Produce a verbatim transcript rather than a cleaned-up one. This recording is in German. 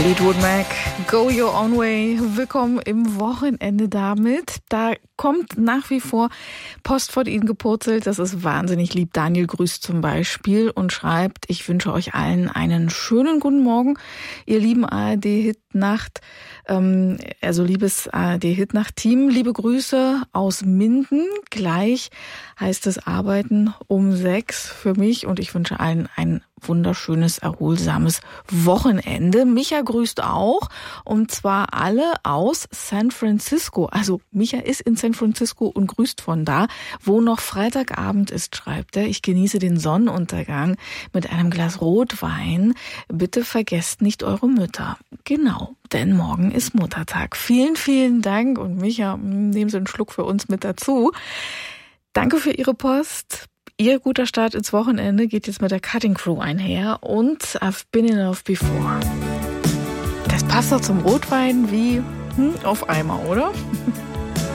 Fleetwood Mac, Go Your Own Way. Willkommen im Wochenende damit. Da kommt nach wie vor Post von Ihnen gepurzelt. Das ist wahnsinnig lieb. Daniel grüßt zum Beispiel und schreibt: Ich wünsche euch allen einen schönen guten Morgen, ihr lieben A R D-Hit-Nacht, ähm, also liebes A R D-Hit-Nacht-Team. Liebe Grüße aus Minden. Gleich heißt es Arbeiten um sechs für mich und ich wünsche allen ein wunderschönes, erholsames Wochenende. Micha grüßt auch, und zwar alle aus San Francisco. Also Micha ist in San Francisco und grüßt von da, wo noch Freitagabend ist, schreibt er. Ich genieße den Sonnenuntergang mit einem Glas Rotwein. Bitte vergesst nicht eure Mütter. Genau, denn morgen ist Muttertag. Vielen, vielen Dank, und Micha, nehmen Sie einen Schluck für uns mit dazu. Danke für Ihre Post. Ihr guter Start ins Wochenende geht jetzt mit der Cutting Crew einher und I've been in love before. Das passt doch zum Rotwein wie hm, auf Eimer, oder?